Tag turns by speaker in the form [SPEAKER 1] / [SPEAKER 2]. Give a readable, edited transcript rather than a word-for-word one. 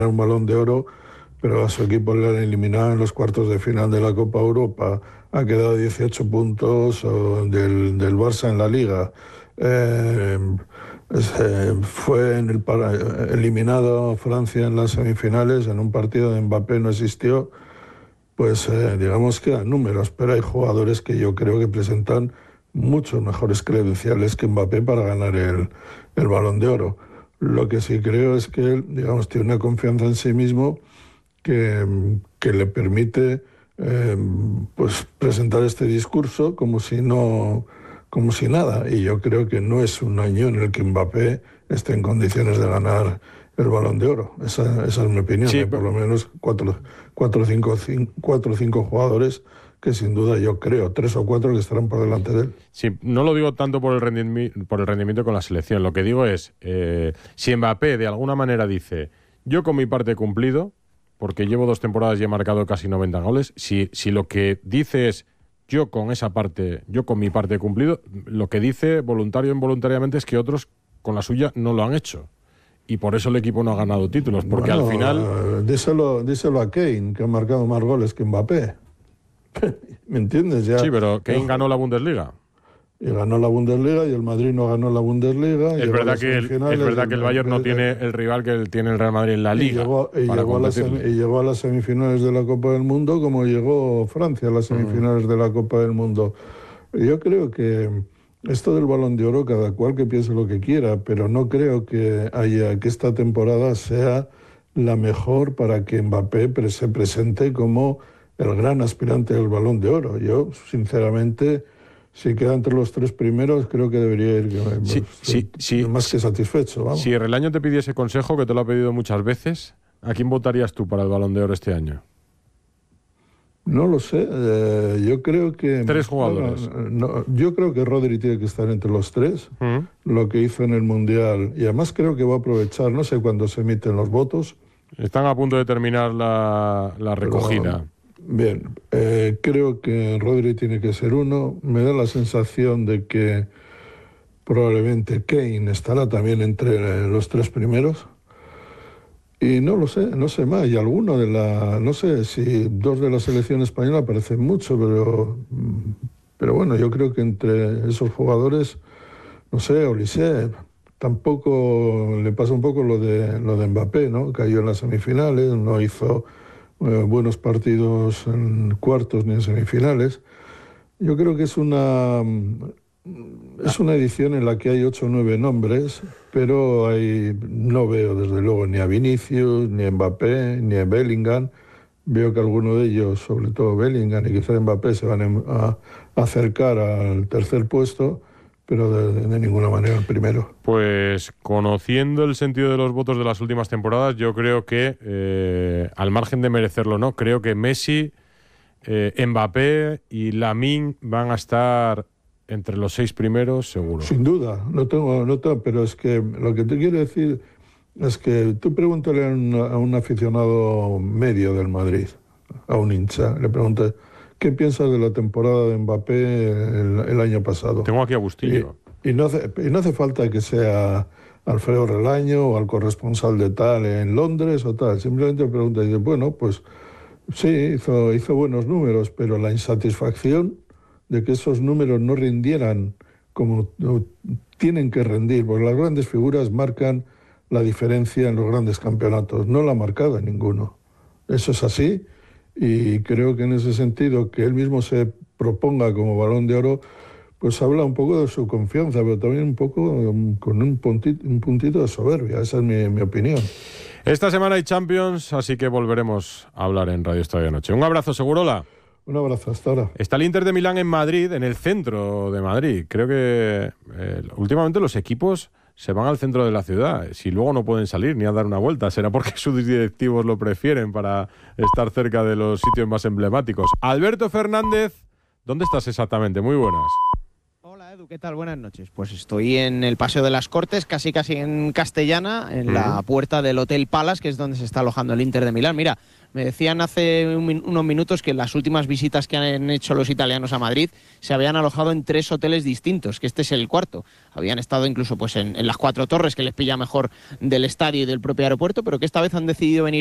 [SPEAKER 1] un Balón de Oro, pero a su equipo le han eliminado en los cuartos de final de la Copa Europa. Ha quedado 18 puntos del Barça en la Liga. Fue eliminado Francia en las semifinales, en un partido de Mbappé no existió. Pues digamos que a números, pero hay jugadores que yo creo que presentan muchos mejores credenciales que Mbappé para ganar el Balón de Oro. Lo que sí creo es que él, digamos, tiene una confianza en sí mismo que le permite pues presentar este discurso como si nada. Y yo creo que no es un año en el que Mbappé esté en condiciones de ganar el Balón de Oro. Esa es mi opinión.
[SPEAKER 2] Sí,
[SPEAKER 1] Hay por lo menos cuatro o cinco jugadores que sin duda yo creo, 3 o 4 que estarán por delante de él.
[SPEAKER 2] Sí, no lo digo tanto por el rendimiento con la selección. Lo que digo es, si Mbappé de alguna manera dice, yo con mi parte he cumplido, porque llevo 2 temporadas y he marcado casi 90 goles, si lo que dice es, yo con mi parte he cumplido, lo que dice voluntario o involuntariamente es que otros con la suya no lo han hecho. Y por eso el equipo no ha ganado títulos, porque al final...
[SPEAKER 1] díselo a Kane, que ha marcado más goles que Mbappé. ¿Me entiendes? Ya,
[SPEAKER 2] sí, pero Kane ganó la Bundesliga.
[SPEAKER 1] Y ganó la Bundesliga y el Madrid no ganó la Bundesliga.
[SPEAKER 2] Es verdad que el Bayern no tiene el rival que tiene el Real Madrid en la Liga.
[SPEAKER 1] Y llegó a las semifinales de la Copa del Mundo como llegó Francia a las semifinales de la Copa del Mundo. Yo creo que esto del Balón de Oro, cada cual que piense lo que quiera, pero no creo que esta temporada sea la mejor para que Mbappé se presente como el gran aspirante del Balón de Oro. Yo, sinceramente, si queda entre los 3 primeros, creo que debería ir más que satisfecho. Vamos.
[SPEAKER 2] Si Relaño te pidiese consejo, que te lo ha pedido muchas veces, ¿a quién votarías tú para el Balón de Oro este año?
[SPEAKER 1] No lo sé. Yo creo que...
[SPEAKER 2] 3 jugadores.
[SPEAKER 1] Yo creo que Rodri tiene que estar entre los 3. Lo que hizo en el Mundial. Y además creo que va a aprovechar, no sé cuándo se emiten los votos.
[SPEAKER 2] Están a punto de terminar la recogida.
[SPEAKER 1] Bien, creo que Rodri tiene que ser uno. Me da la sensación de que probablemente Kane estará también entre los 3 primeros. Y no sé más. Y alguno no sé si 2 de la selección española parecen mucho, pero bueno, yo creo que entre esos jugadores, no sé, Olise, tampoco le pasa un poco lo de Mbappé, ¿no? Cayó en las semifinales, no hizo buenos partidos en cuartos ni en semifinales. Yo creo que es una edición en la que hay 8 o 9 nombres, pero no veo desde luego ni a Vinicius, ni a Mbappé, ni a Bellingham. Veo que alguno de ellos, sobre todo Bellingham y quizá Mbappé, se van a acercar al tercer puesto, pero de ninguna manera el primero.
[SPEAKER 2] Pues conociendo el sentido de los votos de las últimas temporadas, yo creo que, al margen de merecerlo o no, creo que Messi, Mbappé y Lamine van a estar entre los 6 primeros, seguro.
[SPEAKER 1] Sin duda, no tengo, pero es que lo que te quiero decir es que tú pregúntale a un aficionado medio del Madrid, a un hincha, le preguntas, ¿qué piensas de la temporada de Mbappé el año pasado?
[SPEAKER 2] Tengo aquí a Bustillo.
[SPEAKER 1] Y no hace falta que sea Alfredo Relaño o al corresponsal de tal en Londres o tal. Simplemente pregunta y dice, bueno, pues sí, hizo buenos números, pero la insatisfacción de que esos números no rindieran como tienen que rendir, porque las grandes figuras marcan la diferencia en los grandes campeonatos. No la ha marcado en ninguno. Eso es así. Y creo que en ese sentido, que él mismo se proponga como Balón de Oro, pues habla un poco de su confianza, pero también un poco con un puntito de soberbia. Esa es mi opinión.
[SPEAKER 2] Esta semana hay Champions, así que volveremos a hablar en Radio Estadio de Noche. Un abrazo, Segurola.
[SPEAKER 1] Un abrazo, hasta ahora.
[SPEAKER 2] Está el Inter de Milán en Madrid, en el centro de Madrid. Creo que últimamente los equipos se van al centro de la ciudad. Si luego no pueden salir ni a dar una vuelta, será porque sus directivos lo prefieren para estar cerca de los sitios más emblemáticos. Alberto Fernández, ¿dónde estás exactamente? Muy buenas.
[SPEAKER 3] Hola, Edu. Edu, ¿qué tal? Buenas noches. Pues estoy en el Paseo de las Cortes, casi en Castellana, en la puerta del Hotel Palace, que es donde se está alojando el Inter de Milán. Mira, me decían hace unos minutos que en las últimas visitas que han hecho los italianos a Madrid se habían alojado en 3 hoteles distintos, que este es el cuarto. Habían estado incluso pues en las 4 torres, que les pilla mejor del estadio y del propio aeropuerto, pero que esta vez han decidido venir